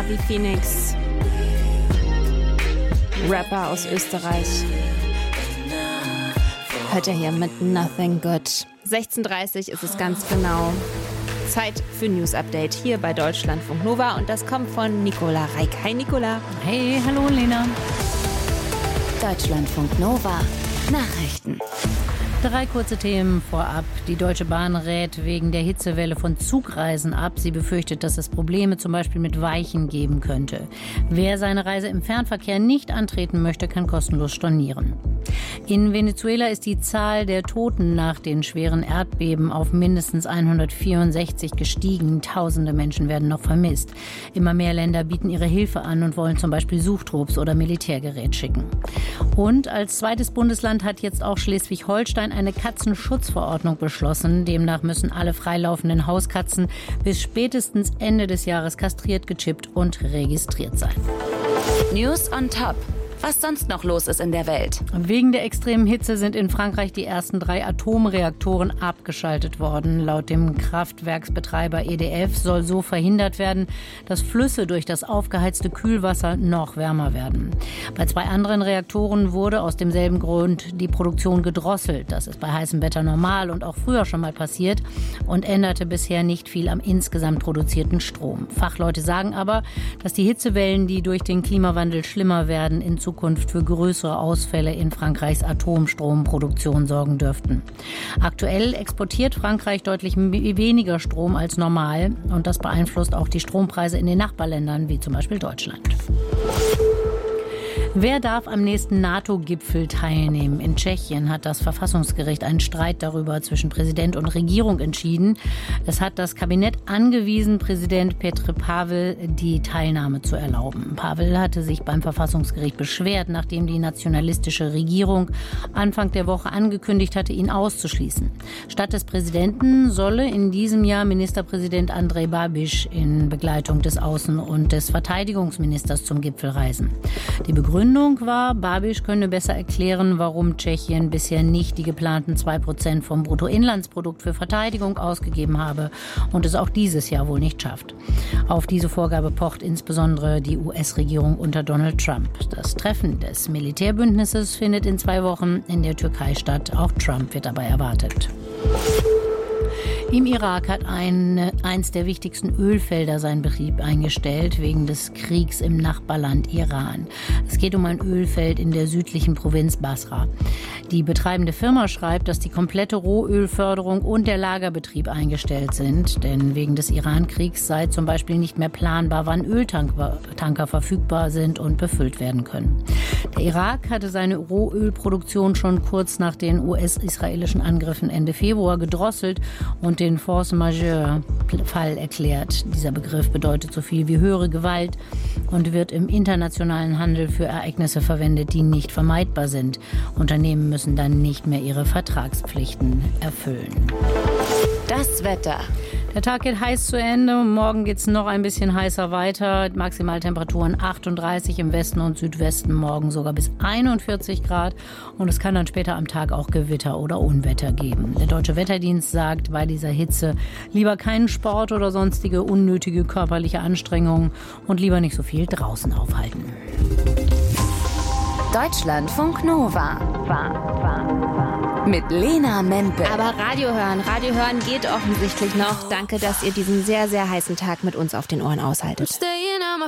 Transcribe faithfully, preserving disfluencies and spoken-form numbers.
Bobby Phoenix, Rapper aus Österreich. Hört ihr hier mit Nothing Good. sechzehn Uhr dreißig ist es ganz genau. Zeit für News Update hier bei Deutschlandfunk Nova und das kommt von Nicola Reik. Hi Nicola. Hey, hallo Lena. Deutschlandfunk Nova Nachrichten. Drei kurze Themen vorab. Die Deutsche Bahn rät wegen der Hitzewelle von Zugreisen ab. Sie befürchtet, dass es Probleme zum Beispiel mit Weichen geben könnte. Wer seine Reise im Fernverkehr nicht antreten möchte, kann kostenlos stornieren. In Venezuela ist die Zahl der Toten nach den schweren Erdbeben auf mindestens hundertvierundsechzig gestiegen. Tausende Menschen werden noch vermisst. Immer mehr Länder bieten ihre Hilfe an und wollen zum Beispiel Suchtrupps oder Militärgerät schicken. Und als zweites Bundesland hat jetzt auch Schleswig-Holstein eine Katzenschutzverordnung beschlossen. Demnach müssen alle freilaufenden Hauskatzen bis spätestens Ende des Jahres kastriert, gechippt und registriert sein. News on Top. Was sonst noch los ist in der Welt. Wegen der extremen Hitze sind in Frankreich die ersten drei Atomreaktoren abgeschaltet worden. Laut dem Kraftwerksbetreiber E D F soll so verhindert werden, dass Flüsse durch das aufgeheizte Kühlwasser noch wärmer werden. Bei zwei anderen Reaktoren wurde aus demselben Grund die Produktion gedrosselt. Das ist bei heißem Wetter normal und auch früher schon mal passiert und änderte bisher nicht viel am insgesamt produzierten Strom. Fachleute sagen aber, dass die Hitzewellen, die durch den Klimawandel schlimmer werden, in Zukunft Zukunft für größere Ausfälle in Frankreichs Atomstromproduktion sorgen dürften. Aktuell exportiert Frankreich deutlich weniger Strom als normal und das beeinflusst auch die Strompreise in den Nachbarländern, wie zum Beispiel Deutschland. Wer darf am nächsten NATO-Gipfel teilnehmen? In Tschechien hat das Verfassungsgericht einen Streit darüber zwischen Präsident und Regierung entschieden. Es hat das Kabinett angewiesen, Präsident Petr Pavel die Teilnahme zu erlauben. Pavel hatte sich beim Verfassungsgericht beschwert, nachdem die nationalistische Regierung Anfang der Woche angekündigt hatte, ihn auszuschließen. Statt des Präsidenten solle in diesem Jahr Ministerpräsident Andrej Babiš in Begleitung des Außen- und des Verteidigungsministers zum Gipfel reisen. Die Begründung war, Babiš könne besser erklären, warum Tschechien bisher nicht die geplanten zwei Prozent vom Bruttoinlandsprodukt für Verteidigung ausgegeben habe und es auch dieses Jahr wohl nicht schafft. Auf diese Vorgabe pocht insbesondere die U S-Regierung unter Donald Trump. Das Treffen des Militärbündnisses findet in zwei Wochen in der Türkei statt. Auch Trump wird dabei erwartet. Im Irak hat ein, eins der wichtigsten Ölfelder seinen Betrieb eingestellt, wegen des Kriegs im Nachbarland Iran. Es geht um ein Ölfeld in der südlichen Provinz Basra. Die betreibende Firma schreibt, dass die komplette Rohölförderung und der Lagerbetrieb eingestellt sind. Denn wegen des Iran-Kriegs sei zum Beispiel nicht mehr planbar, wann Öltanker verfügbar sind und befüllt werden können. Der Irak hatte seine Rohölproduktion schon kurz nach den U S-israelischen Angriffen Ende Februar gedrosselt und den Force Majeure-Fall erklärt. Dieser Begriff bedeutet so viel wie höhere Gewalt und wird im internationalen Handel für Ereignisse verwendet, die nicht vermeidbar sind. Unternehmen müssen dann nicht mehr ihre Vertragspflichten erfüllen. Das Wetter. Der Tag geht heiß zu Ende. Morgen geht es noch ein bisschen heißer weiter. Maximaltemperaturen achtunddreißig im Westen und Südwesten, morgen sogar bis einundvierzig Grad. Und es kann dann später am Tag auch Gewitter oder Unwetter geben. Der Deutsche Wetterdienst sagt bei dieser Hitze lieber keinen Sport oder sonstige unnötige körperliche Anstrengungen und lieber nicht so viel draußen aufhalten. Deutschlandfunk Nova. War, war, war. Mit Lena Mempel. Aber Radio hören, Radio hören geht offensichtlich noch. Danke, dass ihr diesen sehr, sehr heißen Tag mit uns auf den Ohren aushaltet.